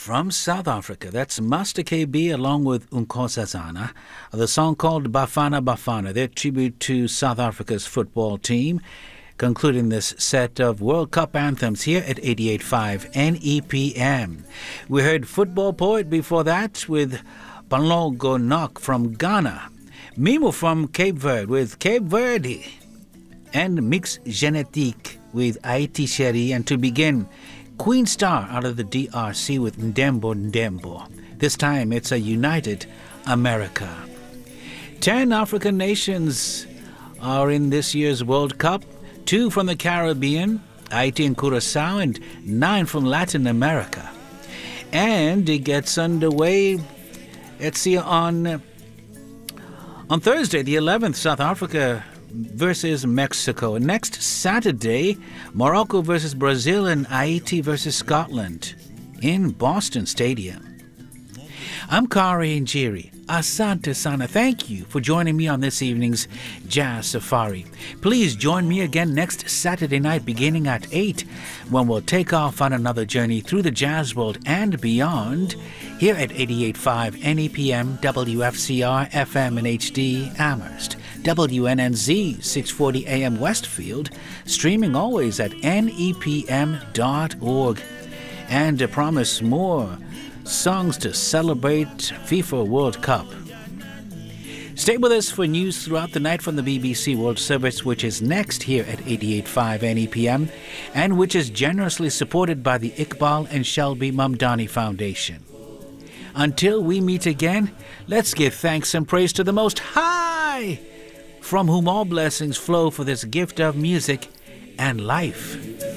from South Africa. That's Master KB along with Nkosazana. The song called Bafana Bafana, their tribute to South Africa's football team. Concluding this set of World Cup anthems here at 88.5 NEPM. We heard Football Poet before that with Banlogo Nok from Ghana. Mimo from Cape Verde with Cape Verde. And Mix Genetique with Haiti Sherry. And to begin, Queen Star out of the DRC with Ndembo Ndembo. This time it's a united America. 10 African nations are in this year's World Cup. 2 from the Caribbean, Haiti and Curacao, and 9 from Latin America. And it gets underway, let's see, on Thursday, the 11th, South Africa versus Mexico. Next Saturday, Morocco versus Brazil and Haiti versus Scotland in Boston Stadium. I'm Kari Njiri. Asante Sana. Thank you for joining me on this evening's Jazz Safari. Please join me again next Saturday night beginning at 8 when we'll take off on another journey through the jazz world and beyond here at 88.5 NEPM WFCR FM and HD Amherst, WNNZ 640 AM Westfield, streaming always at nepm.org. And I promise more songs to celebrate FIFA World Cup. Stay with us for news throughout the night from the BBC World Service, which is next here at 88.5 NEPM, and which is generously supported by the Iqbal and Shelby Mamdani Foundation. Until we meet again, let's give thanks and praise to the Most High, from whom all blessings flow for this gift of music and life.